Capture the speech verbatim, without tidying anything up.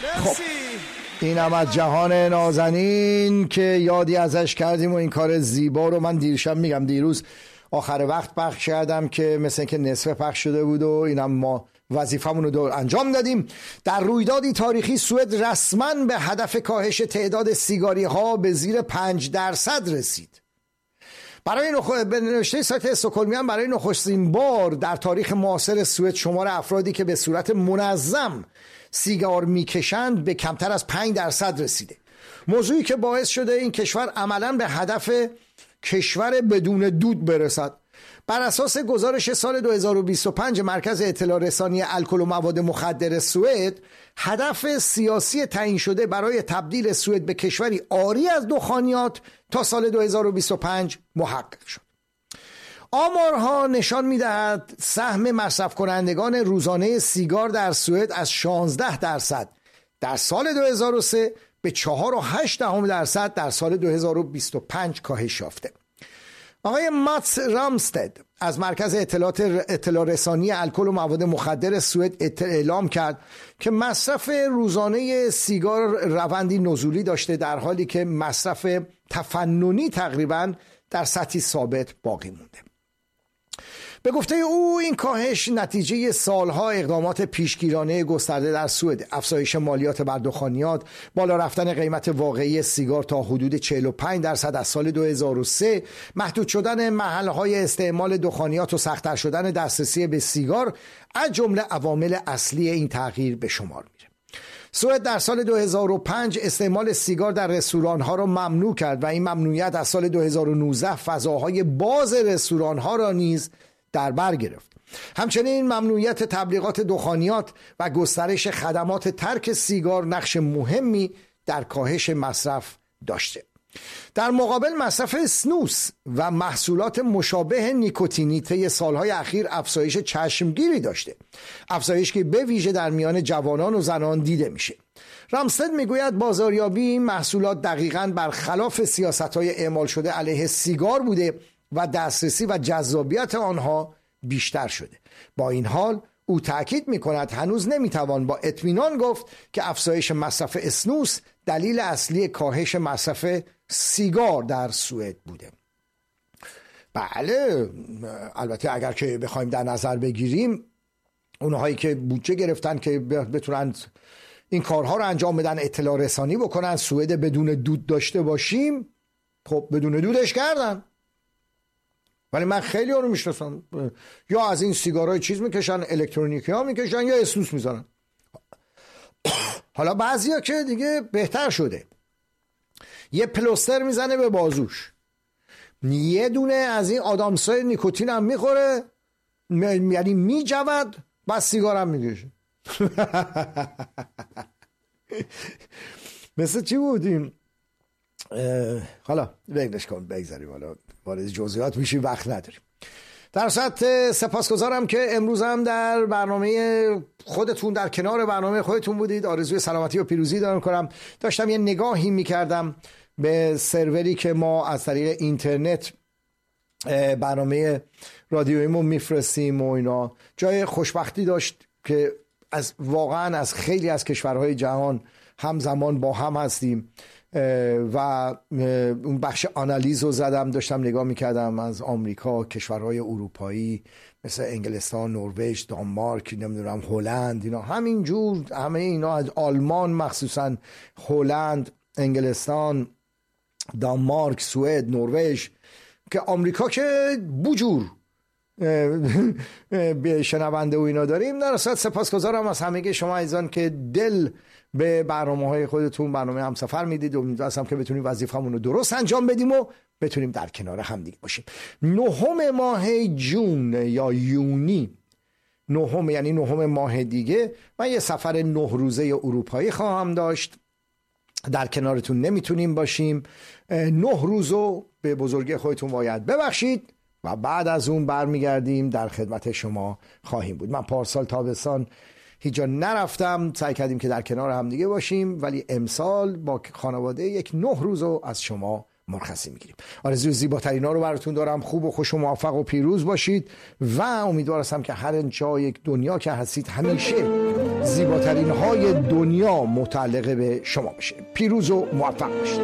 خب اینم از جهان نازنین که یادی ازش کردیم و این کار زیبا رو من دیرشب میگم دیروز آخر وقت پخش کردم که مثل که نصف پخش شده بود و اینم ما وظیفمون رو دور انجام دادیم. در رویدادی تاریخی سوئد رسما به هدف کاهش تعداد سیگاری ها به زیر پنج درصد رسید. برای نخ... به نوشته سایت استکهلمیان برای نخستین بار در تاریخ معاصر سوئد شمار افرادی که به صورت منظم سیگار میکشند به کمتر از پنج درصد رسیده. موضوعی که باعث شده این کشور عملاً به هدف کشور بدون دود برسد. بر اساس گزارش سال دو هزار و بیست و پنج مرکز اطلاع رسانی الکل و مواد مخدر سوئد، هدف سیاسی تعیین شده برای تبدیل سوئد به کشوری عاری از دخانیات تا سال دو هزار و بیست و پنج محقق شد. آمارها نشان می‌دهد سهم مصرف کنندگان روزانه سیگار در سوئد از شانزده درصد در سال دو هزار و سه به چهار و هشت دهم درصد در سال دو هزار و بیست و پنج کاهش یافته. آقای ماتس رامستد از مرکز اطلاعات اطلاع رسانی الکل و مواد مخدر سوئد اعلام کرد که مصرف روزانه سیگار روندی نزولی داشته، در حالی که مصرف تفننی تقریباً در سطحی ثابت باقی مونده. به گفته او این کاهش نتیجه سالها اقدامات پیشگیرانه گسترده در سوئد، افزایش مالیات بر دخانیات، بالا رفتن قیمت واقعی سیگار تا حدود چهل و پنج درصد از سال دو هزار و سه، محدود شدن محل‌های استعمال دخانیات و سخت‌تر شدن دسترسی به سیگار از جمله عوامل اصلی این تغییر به شمار میره. سوئد در سال دو هزار و پنج استعمال سیگار در رستوران‌ها را ممنوع کرد و این ممنوعیت از سال دو هزار و نوزده فضاهای باز رستوران‌ها را نیز در بر گرفت. همچنین ممنوعیت تبلیغات دخانیات و گسترش خدمات ترک سیگار نقش مهمی در کاهش مصرف داشته. در مقابل مصرف اسنوس و محصولات مشابه نیکوتینی طی سالهای اخیر افزایش چشمگیری داشته، افزایش که به ویژه در میان جوانان و زنان دیده میشه. رامستد میگوید بازاریابی این محصولات دقیقاً برخلاف سیاست‌های اعمال شده علیه سیگار بوده و دسترسی و جذابیت آنها بیشتر شده. با این حال او تأکید می‌کند هنوز نمی‌توان با اطمینان گفت که افزایش مصرف اسنوس دلیل اصلی کاهش مصرف سیگار در سوئد بوده. بله، البته اگر که بخوایم در نظر بگیریم اونهایی که بودجه گرفتن که بتونن این کارها رو انجام بدن، اطلاع رسانی بکنن، سوئد بدون دود داشته باشیم، خب بدون دودش کردن. ولی من خیلی ها رو میشناسم یا از این سیگارهای چیز میکشن، الکترونیکی ها میکشن، یا اسنوس میزنن. حالا بعضی ها که دیگه بهتر شده، یه پلوستر میزنه به بازوش، یه دونه از این آدامسای نیکوتین هم میخوره، یعنی میجود، بس سیگار هم میکشه. مثل چی بودیم؟ حالا بگذارش کن بگذاریم، حالا وارد جزئیات میشیم، وقت نداریم. در صورت سپاسگزارم که امروز هم در برنامه خودتون، در کنار برنامه خودتون بودید. آرزوی سلامتی و پیروزی دارم کنم. داشتم یه نگاهی میکردم به سروری که ما از طریق اینترنت برنامه رادیویمون میفرستیم و اینا، جای خوشبختی داشت که از واقعا از خیلی از کشورهای جهان همزمان با هم هستیم و اون بخش آنالیز رو زدم، داشتم نگاه میکردم از آمریکا، کشورهای اروپایی مثل انگلستان، نروژ، دانمارک، نمیدونم هلند، اینا همینجور، همه اینا از آلمان، مخصوصا هلند، انگلستان، دانمارک، سوئد، نروژ، که آمریکا که بوجور به شنونده و اینا داریم. در اصل سپاسگزارم از همه شما عزیزان که دل به برنامه های خودتون، برنامه همسفر میدید و امیدوارم که بتونیم وظیفمون رو درست انجام بدیم و بتونیم در کنار هم دیگه باشیم. نهم ماه جون یا یونی، نهم یعنی نهم ماه دیگه، من یه سفر نه روزه اروپایی خواهم داشت. در کنارتون نمیتونیم باشیم. نه روزو به بزرگی خودتون باید ببخشید و بعد از اون برمیگردیم در خدمت شما خواهیم بود. من پارسال تابستان هیچ جا نرفتم، سعی کردیم که در کنار هم دیگه باشیم، ولی امسال با خانواده یک نه روزو از شما مرخصی میگیریم. آرزوی زیباترین ها رو براتون دارم. خوب و خوش و موفق و پیروز باشید و امیدوارم که هر جای دنیا که هستید همیشه زیباترین های دنیا متعلق به شما بشه. پیروز و موفق باشید.